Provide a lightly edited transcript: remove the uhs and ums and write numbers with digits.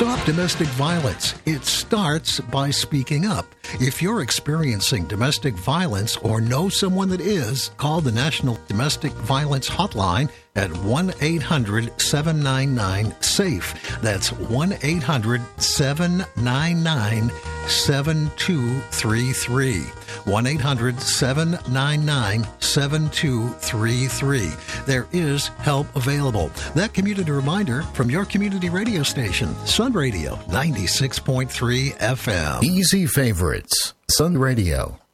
Stop domestic violence. It starts by speaking up. If you're experiencing domestic violence or know someone that is, call the National Domestic Violence Hotline at 1-800-799-SAFE. That's 1-800-799-7233. 1-800-799-7233. There is help available. That community reminder from your community radio station, Sun Radio 96.3 FM. Easy favorites. Sun Radio